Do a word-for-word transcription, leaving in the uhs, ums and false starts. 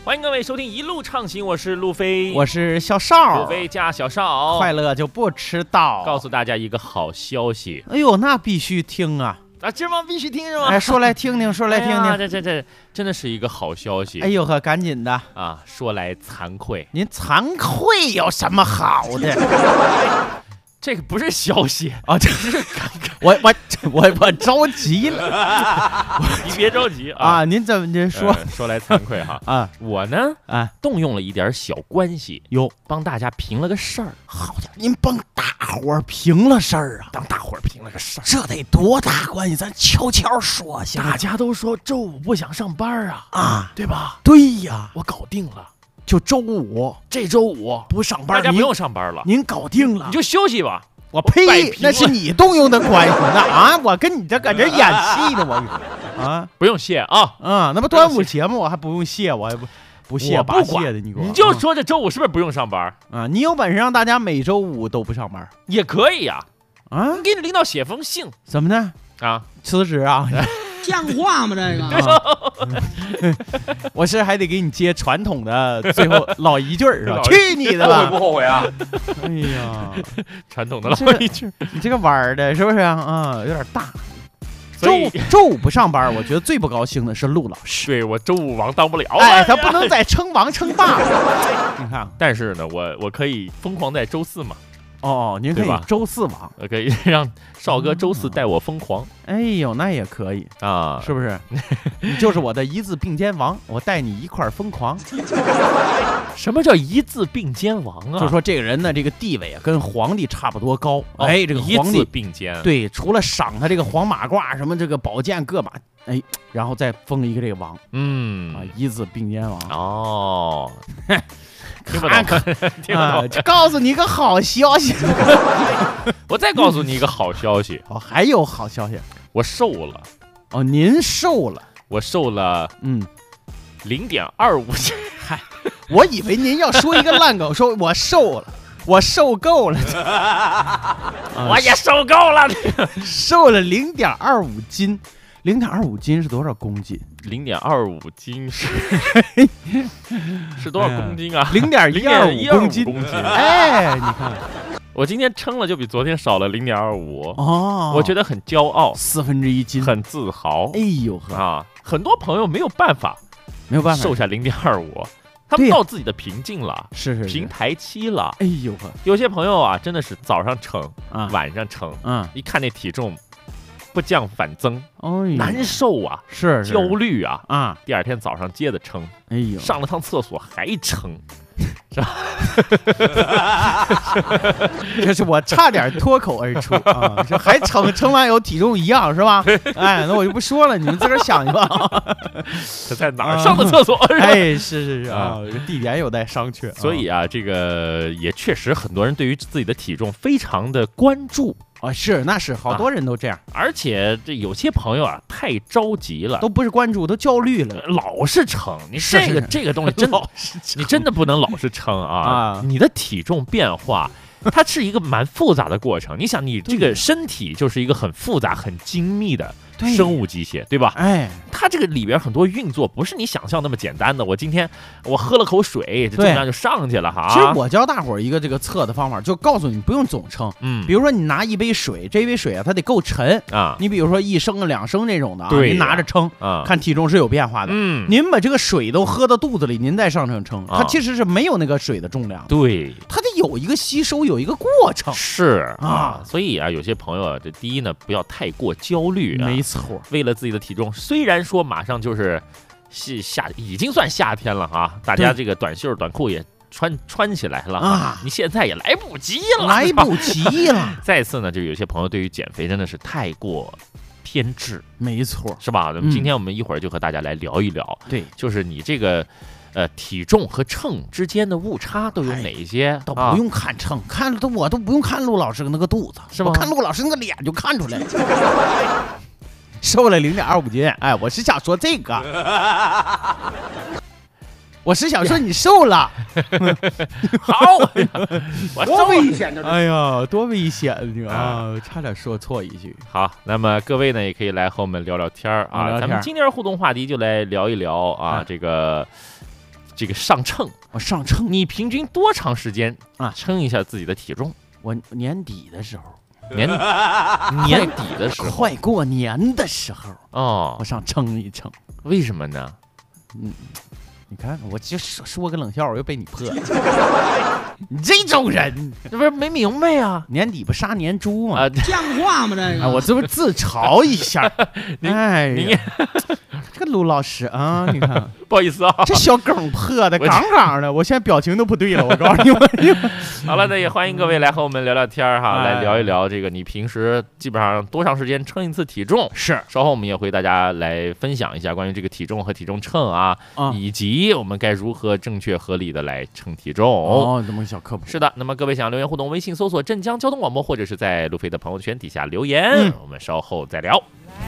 欢迎各位收听一路畅行，我是路飞， 我是小邵， 路飞加小邵， 快乐就不迟到。 告诉大家一个好消息， 哎呦，那必须听啊！ 啊，这吗？必须听是吗？ 哎，说来听听，说来听听， 哎、这这这真的是一个好消息。 哎呦呵，赶紧的啊！说来惭愧， 您惭愧有什么好的？ 这个不是消息啊，这是我我我我着急了， 你别着急啊！ 啊您怎么您说、 呃、说来惭愧哈啊？ 我呢啊动用了一点小关系， 哟， 帮大家评了个事儿。 好家伙，您帮大伙儿评了事儿啊？ 帮大伙儿评了个事儿， 这得多大关系？咱悄悄说行。 大家都说周五不想上班啊啊， 对吧？ 对呀， 我搞定了。 就周五， 这周五不上班， 大家不用上班了， 您搞定了， 你就休息吧。 我呸，那是你动用的关系呢啊！我跟你这搁这演戏呢，我啊， 不用谢啊， 嗯，那不端午节目我还不用谢，我还不不谢不谢的，你给我， 你就说这周五是不是不用上班啊？你有本事让大家每周五都不上班也可以呀， 啊， 给你领导写封信， 怎么呢？ 啊， 辞职啊？ 像话吗？这个、 啊，我是还得给你接传统的最后老一句儿啊，去你的吧！ 后悔不后悔啊？ 哎呀， 传统的老一句， 你这个弯儿的是不是啊？有点大。 周五周五不上班，我觉得最不高兴的是陆老师。 对我周五王当不了， 哎，他不能再称王称霸。你看， 但是呢，我我可以疯狂在周四嘛。 哦，您可以周四王， 我可以让少哥周四带我疯狂。 哎呦，那也可以啊， 是不是？你就是我的一字并肩王，我带你一块疯狂。 什么叫一字并肩王啊？ 就说这个人呢，这个地位啊，跟皇帝差不多高。 哦、 哎，这个皇帝一字并肩， 对，除了赏他这个黄马褂什么这个宝剑各把，哎，然后再封一个这个王， 嗯啊，一字并肩王。 哦。听不懂，听不懂、 啊。告诉你一个好消息， 我再告诉你一个好消息。 哦，还有好消息， 我瘦了。 哦，您瘦了？ 我瘦了， 嗯， 零点二五斤。 嗨，我以为您要说一个烂梗，说我瘦了，我瘦够了， 我也瘦够了， 瘦了零点二五斤。零点二五斤是多少公斤？ 零点二五斤是是多少公斤啊？ 零点一二五公斤。 公斤， 哎，你看， 我今天称了，就比昨天少了零点二五。 哦， 我觉得很骄傲， 四分之一斤， 很自豪。 哎呦呵啊，很多朋友没有办法， 没有办法瘦下零点二五，他们到自己的瓶颈了， 是是平台期了。 哎呦呵， 有些朋友啊，真的是早上称， 啊， 晚上称， 嗯， 一看那体重。不降反增， 哦， 难受啊， 是焦虑啊啊！ 第二天早上接着称， 哎呦， 上了趟厕所还称，是吧？ 这是我差点脱口而出啊！这还称称完以后体重一样是吧？哎，那我就不说了，你们自个儿想去吧。 他在哪儿上的厕所？ 哎，是是是啊，这地点有待商榷。 所以啊，这个也确实很多人对于自己的体重非常的关注。 啊，是，那是好多人都这样， 啊、而且这有些朋友啊太着急了， 都不是关注，都焦虑了， 老是称。你这个是是这个东西真的，你真的不能老是称啊！ 啊你的体重变化，它是一个蛮复杂的过程。你想，你这个身体就是一个很复杂、很精密的生物机械，对吧？ 哎， 它这个里边很多运作不是你想象那么简单的。我今天我喝了口水，这重量就上去了哈。 其实我教大伙儿一个这个测的方法，就告诉你不用总称。 嗯， 比如说你拿一杯水，这一杯水啊，它得够沉啊。 你比如说一升啊、两升那种的啊， 对您拿着称啊， 看体重是有变化的。 嗯， 您把这个水都喝到肚子里，您再上称称，它其实是没有那个水的重量。 对， 它得有一个吸收，有一个过程。 是啊， 所以啊，有些朋友啊，这第一呢，不要太过焦虑啊。 没错， 为了自己的体重，虽然说马上就是是夏，已经算夏天了哈，大家这个短袖短裤也穿穿起来了啊，你现在也来不及了， 来不及了。 再次呢，就有些朋友对于减肥真的是太过偏执， 没错， 是吧？那么今天我们一会儿就和大家来聊一聊， 对， 就是你这个。呃，体重和秤之间的误差都有哪些？ 都不用看秤，看都我都不用看陆老师那个肚子， 是吧？ 我看陆老师那个脸就看出来了，瘦了零点二五斤。哎，我是想说这个，我是想说你瘦了。 好，我多危险的！ 哎呀，多危险啊！差点说错一句。 好，那么各位呢，也可以来和我们聊聊天啊。咱们今天互动话题就来聊一聊啊，这个。 这个上秤， 我上秤， 你平均多长时间啊称一下自己的体重？ 我年底的时候， 年年底的时候， 快过年的时候， 哦， 我上称一称。 为什么呢？ 嗯，你看，我就说说个冷笑话，又被你破了。你这种人， 这不是没明白呀？ 年底不杀年猪吗？ 啊， 像话吗？这哎， 个， 我这不自嘲一下。哎您呀，这个卢老师啊，你看不好意思啊。 这小梗破的杠杠的，我现在表情都不对了。我告诉你们， 好了，那也欢迎各位来和我们聊聊天哈， 哎来聊一聊这个你平时基本上多长时间称一次体重？ 是， 稍后我们也会大家来分享一下关于这个体重和体重秤啊， 啊以及我们该如何正确合理的来称体重。 哦，这么个小科普。 是的，那么各位想留言互动，微信搜索镇江交通广播，或者是在路飞的朋友圈底下留言， 嗯我们稍后再聊。